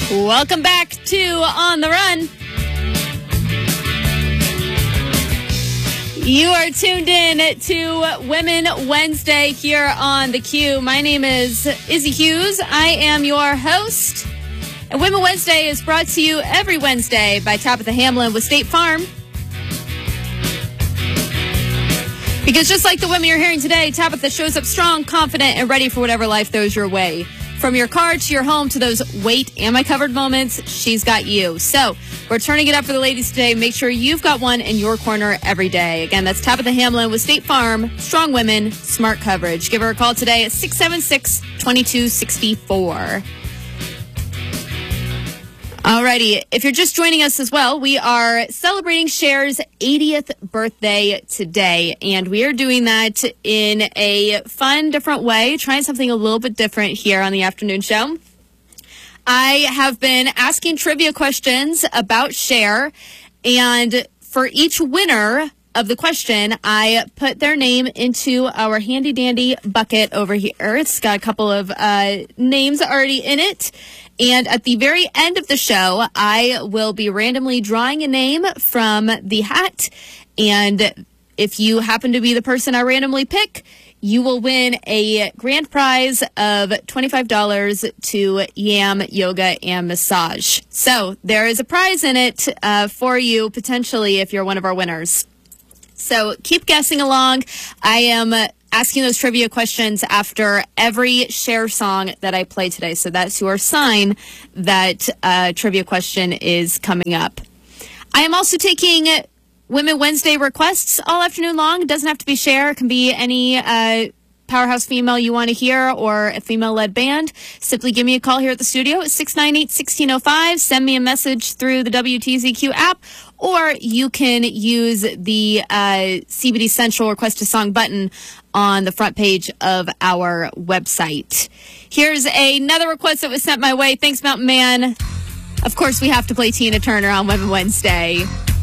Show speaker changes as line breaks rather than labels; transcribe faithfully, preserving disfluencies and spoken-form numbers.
Welcome back to On the Run. You are tuned in to Women Wednesday here on The Q. My name is Izzy Hughes. I am your host. And Women Wednesday is brought to you every Wednesday by Tabitha Hamlin with State Farm. Because just like the women you're hearing today, Tabitha shows up strong, confident, and ready for whatever life throws your way. From your car to your home to those wait, am I covered moments, she's got you. So we're turning it up for the ladies today. Make sure you've got one in your corner every day. Again, that's Tabitha Hamlin with State Farm. Strong women, smart coverage. Give her a call today at six seven six, two two six four. Alrighty, if you're just joining us as well, we are celebrating Cher's eightieth birthday today, and we are doing that in a fun, different way, trying something a little bit different here on the afternoon show. I have been asking trivia questions about Cher, and for each winner of the question, I put their name into our handy-dandy bucket over here. It's got a couple of uh, names already in it. And at the very end of the show, I will be randomly drawing a name from the hat. And if you happen to be the person I randomly pick, you will win a grand prize of twenty-five dollars to Yam Yoga and Massage. So there is a prize in it uh, for you, potentially, if you're one of our winners. So keep guessing along. I am asking those trivia questions after every Cher song that I play today. So that's your sign that a trivia question is coming up. I am also taking Women Wednesday requests all afternoon long. It doesn't have to be Cher. It can be any uh, powerhouse female you want to hear or a female-led band. Simply give me a call here at the studio at six nine eight, one six zero five. Send me a message through the W T Z Q app, or you can use the uh, C B D Central Request a Song button on the front page of our website. Here's another request that was sent my way. Thanks, Mountain Man. Of course, we have to play Tina Turner on Women Wednesday.